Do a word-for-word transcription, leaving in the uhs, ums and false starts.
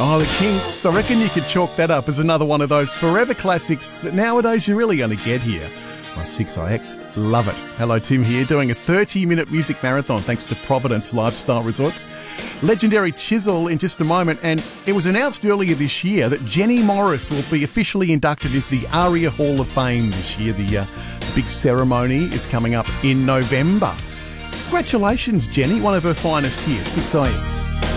Oh, the Kinks. I reckon you could chalk that up as another one of those forever classics that nowadays you're really going to get here. My six I X, love it. Hello, Tim here, doing a thirty-minute music marathon thanks to Providence Lifestyle Resorts. Legendary Chisel in just a moment, and it was announced earlier this year that Jenny Morris will be officially inducted into the ARIA Hall of Fame this year. The, uh, the big ceremony is coming up in November. Congratulations, Jenny, one of her finest here, six I X.